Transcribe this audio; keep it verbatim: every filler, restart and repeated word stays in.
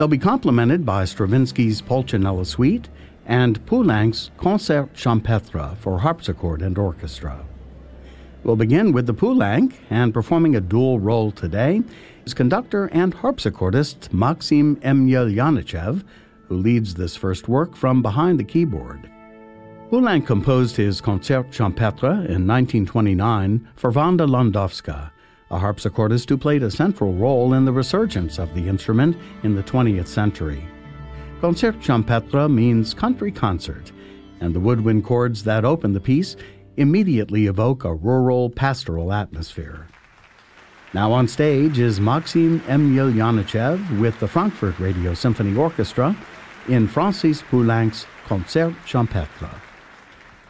They'll be complemented by Stravinsky's Pulcinella Suite and Poulenc's Concert Champêtre for harpsichord and orchestra. We'll begin with the Poulenc, and performing a dual role today is conductor and harpsichordist Maxim Emelyanichev, who leads this first work from behind the keyboard. Poulenc composed his Concert Champêtre in nineteen twenty-nine for Wanda Landowska, a harpsichordist who played a central role in the resurgence of the instrument in the twentieth century. Concert Champêtre means country concert, and the woodwind chords that open the piece immediately evoke a rural, pastoral atmosphere. Now on stage is Maxim Emelyanichev with the Frankfurt Radio Symphony Orchestra in Francis Poulenc's Concert Champêtre.